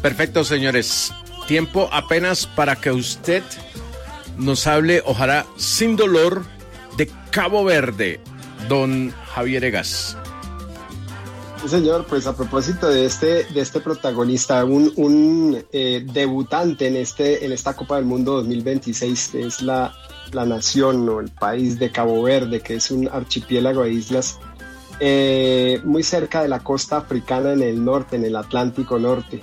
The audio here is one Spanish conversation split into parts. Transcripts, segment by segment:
Perfecto, señores. Tiempo apenas para que usted nos hable, ojalá sin dolor, de Cabo Verde, don Javier Egas. Sí, señor, pues a propósito de este protagonista, un debutante en esta Copa del Mundo 2026, es la nación o el país de Cabo Verde, que es un archipiélago de islas muy cerca de la costa africana en el norte, en el Atlántico Norte.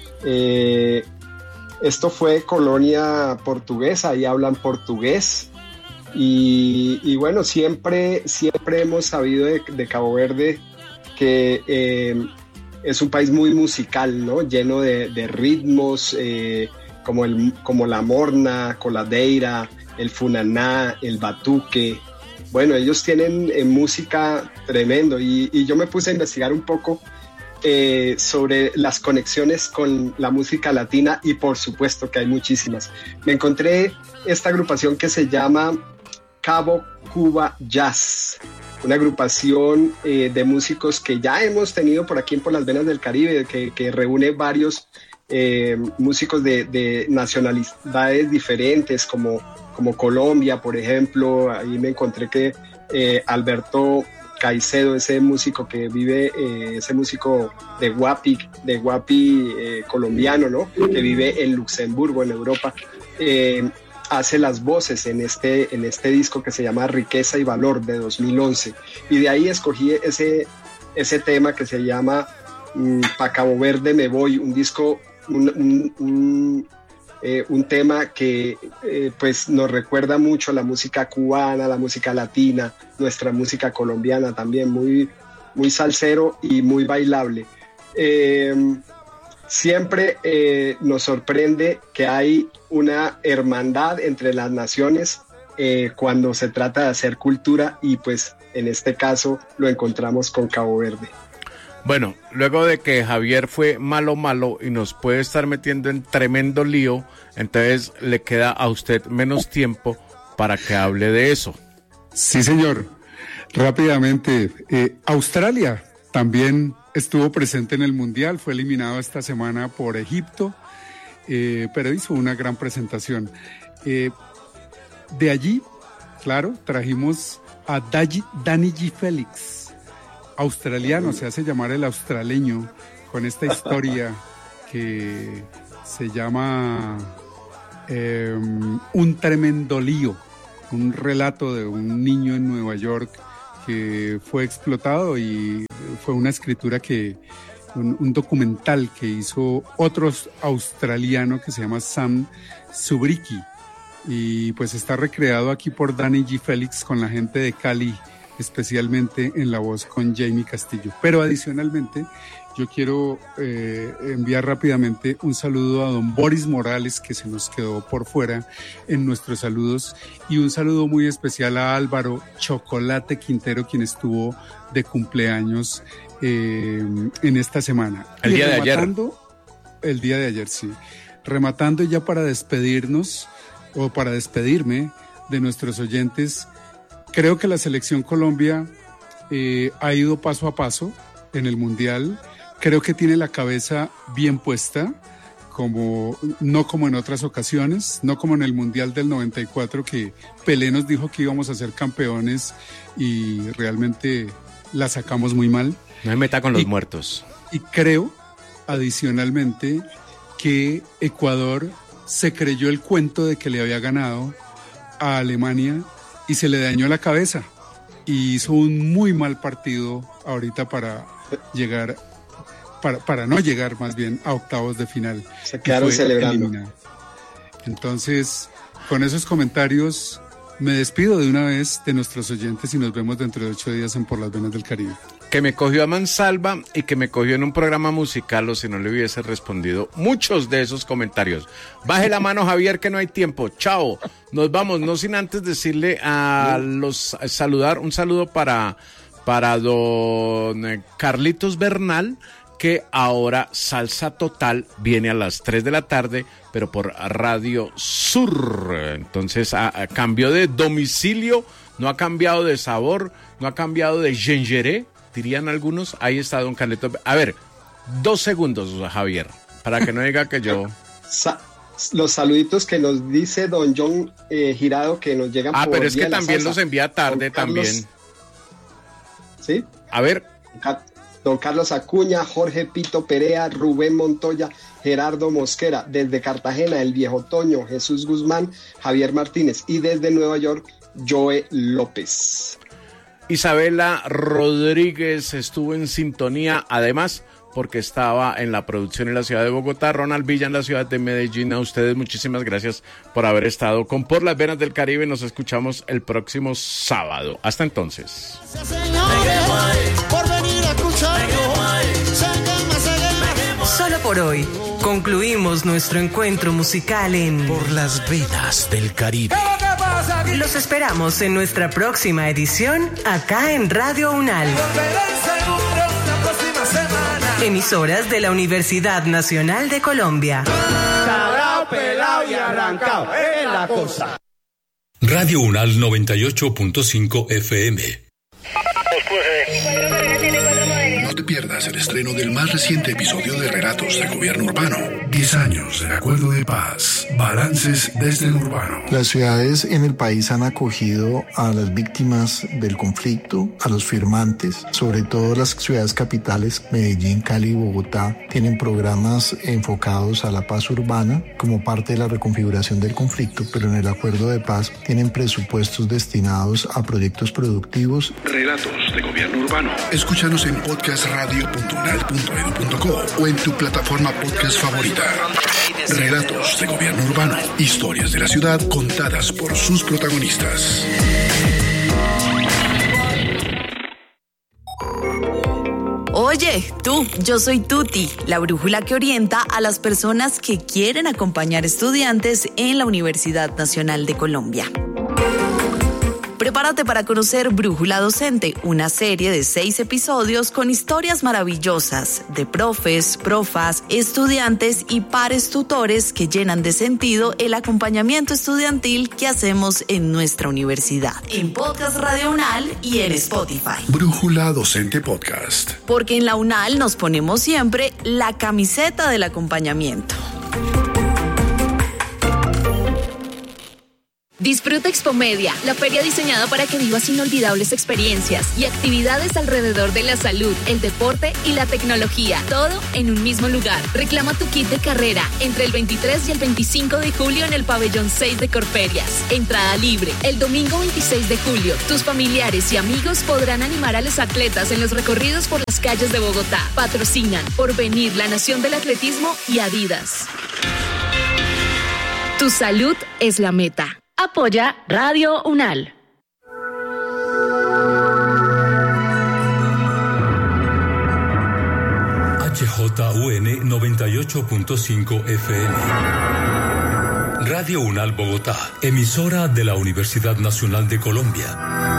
Esto fue colonia portuguesa y hablan portugués. Y bueno, siempre hemos sabido de Cabo Verde que es un país muy musical, ¿no? Lleno de ritmos como la morna, coladeira, el funaná, el batuque. Bueno, ellos tienen música tremendo y yo me puse a investigar un poco sobre las conexiones con la música latina y por supuesto que hay muchísimas. Me encontré esta agrupación que se llama Cabo Cuba Jazz, una agrupación de músicos que ya hemos tenido por aquí en Por las Venas del Caribe, que reúne varios músicos de nacionalidades diferentes, como Colombia, por ejemplo. Ahí me encontré que Alberto Caicedo, ese músico que vive, ese músico de guapi colombiano, ¿no? Que vive en Luxemburgo, en Europa, hace las voces en este disco que se llama Riqueza y Valor de 2011, y de ahí escogí ese tema que se llama Pa' Cabo Verde me voy, un disco, un tema que pues nos recuerda mucho a la música cubana, la música latina, nuestra música colombiana también, muy, muy salsero y muy bailable. Siempre nos sorprende que hay una hermandad entre las naciones cuando se trata de hacer cultura, y pues en este caso lo encontramos con Cabo Verde. Bueno, luego de que Javier fue malo y nos puede estar metiendo en tremendo lío, entonces le queda a usted menos tiempo para que hable de eso. Sí, señor. Rápidamente, Australia también estuvo presente en el Mundial, fue eliminado esta semana por Egipto, pero hizo una gran presentación. De allí, claro, trajimos a Danny G. Félix, australiano, se hace llamar el australeño, con esta historia que se llama Un tremendo lío, un relato de un niño en Nueva York que fue explotado, y fue una escritura un documental que hizo otro australiano que se llama Sam Subricki, y pues está recreado aquí por Danny G. Félix con la gente de Cali, especialmente en la voz con Jamie Castillo. Pero adicionalmente yo quiero enviar rápidamente un saludo a don Boris Morales, que se nos quedó por fuera en nuestros saludos, y un saludo muy especial a Álvaro Chocolate Quintero, quien estuvo de cumpleaños en esta semana. El día de ayer. El día de ayer, sí. Rematando ya para despedirnos, o para despedirme de nuestros oyentes, creo que la selección Colombia ha ido paso a paso en el Mundial. Creo que tiene la cabeza bien puesta, no como en otras ocasiones, no como en el Mundial del 94, que Pelé nos dijo que íbamos a ser campeones y realmente la sacamos muy mal. No me meta con los muertos. Y creo, adicionalmente, que Ecuador se creyó el cuento de que le había ganado a Alemania y se le dañó la cabeza, y hizo un muy mal partido ahorita para llegar, para no llegar más bien a octavos de final. Se quedaron celebrando. Eliminado. Entonces, con esos comentarios me despido de una vez de nuestros oyentes y nos vemos dentro de 8 días en Por las Venas del Caribe. Que me cogió a mansalva y que me cogió en un programa musical, o si no le hubiese respondido muchos de esos comentarios. Baje la mano, Javier, que no hay tiempo. Chao. Nos vamos, no sin antes decirle saludar, un saludo para don Carlitos Bernal, que ahora Salsa Total viene a las 3 de la tarde, pero por Radio Sur. Entonces, cambió de domicilio, no ha cambiado de sabor, no ha cambiado de gengeré, dirían algunos. Ahí está don Carlitos. A ver, 2 segundos, Javier, para que no diga que yo... Los saluditos que nos dice don John Girado que nos llegan por pero es Día que de la también Salsa. los envía tarde también. ¿Sí? A ver. Don Carlos Acuña, Jorge Pito Perea, Rubén Montoya, Gerardo Mosquera, desde Cartagena, El Viejo Toño, Jesús Guzmán, Javier Martínez y desde Nueva York, Joe López. Isabela Rodríguez estuvo en sintonía, además, porque estaba en la producción en la ciudad de Bogotá. Ronald Villa en la ciudad de Medellín. A ustedes muchísimas gracias por haber estado con Por las Venas del Caribe. Nos escuchamos el próximo sábado. Hasta entonces. Solo por hoy concluimos nuestro encuentro musical en Por las Venas del Caribe. Los esperamos en nuestra próxima edición acá en Radio Unal. Emisoras de la Universidad Nacional de Colombia. Sabrao, pelao y arrancao, es la cosa. Radio Unal 98.5 FM. No te pierdas el estreno del más reciente episodio de Relatos de Gobierno Urbano. 10 años del Acuerdo de Paz. Balances desde el urbano. Las ciudades en el país han acogido a las víctimas del conflicto, a los firmantes, sobre todo las ciudades capitales, Medellín, Cali y Bogotá, tienen programas enfocados a la paz urbana como parte de la reconfiguración del conflicto, pero en el Acuerdo de Paz tienen presupuestos destinados a proyectos productivos. Relatos de Gobierno Urbano. Escúchanos en podcastradio.unal.edu.co o en tu plataforma podcast favorita. Relatos de Gobierno Urbano. Historias de la ciudad contadas por sus protagonistas. Oye, tú, yo soy Tuti, la brújula que orienta a las personas que quieren acompañar estudiantes en la Universidad Nacional de Colombia. Prepárate para conocer Brújula Docente, una serie de 6 episodios con historias maravillosas de profes, profas, estudiantes y pares tutores que llenan de sentido el acompañamiento estudiantil que hacemos en nuestra universidad. En Podcast Radio Unal y en Spotify. Brújula Docente Podcast. Porque en la UNAL nos ponemos siempre la camiseta del acompañamiento. Disfruta Expomedia, la feria diseñada para que vivas inolvidables experiencias y actividades alrededor de la salud, el deporte y la tecnología, todo en un mismo lugar. Reclama tu kit de carrera entre el 23 y el 25 de julio en el pabellón 6 de Corferias. Entrada libre. El domingo 26 de julio, tus familiares y amigos podrán animar a los atletas en los recorridos por las calles de Bogotá. Patrocinan Porvenir, la Nación del Atletismo y Adidas. Tu salud es la meta. Apoya Radio Unal. HJUN 98.5 FM. Radio Unal Bogotá, emisora de la Universidad Nacional de Colombia.